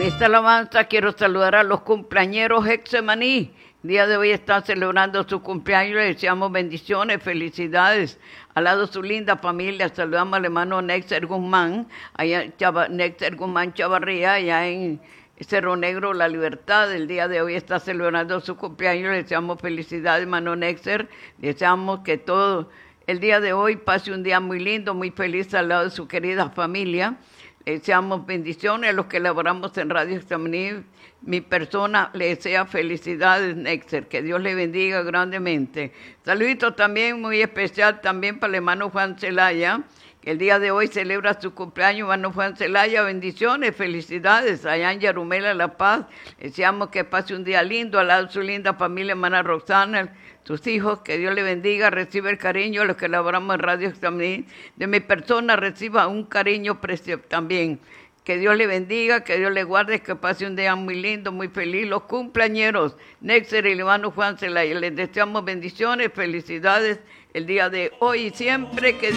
esta alabanza quiero saludar a los cumpleañeros Hexemaní. El día de hoy están celebrando su cumpleaños, les deseamos bendiciones, felicidades. Al lado de su linda familia, saludamos al hermano Nexer Guzmán, allá Nexer Guzmán Chavarría, allá en Cerro Negro, La Libertad. El día de hoy está celebrando su cumpleaños, le deseamos felicidades, hermano Nexer. Deseamos que todo el día de hoy pase un día muy lindo, muy feliz al lado de su querida familia. Le deseamos bendiciones a los que laboramos en Radio Hexemaní. Mi persona le desea felicidades, Nexer, que Dios le bendiga grandemente. Saludito también muy especial también para el hermano Juan Celaya, que el día de hoy celebra su cumpleaños. Hermano Juan Celaya, bendiciones, felicidades, allá en Yarumela, La Paz. Deseamos que pase un día lindo al lado de su linda familia, hermana Roxana, sus hijos, que Dios le bendiga, recibe el cariño de los que laboramos en Radio Hexemaní. De mi persona reciba un cariño precioso también. Que Dios le bendiga, que Dios le guarde, que pase un día muy lindo, muy feliz. Los cumpleañeros, Nexer y el hermano Juan Celaya, les deseamos bendiciones, felicidades el día de hoy y siempre. Que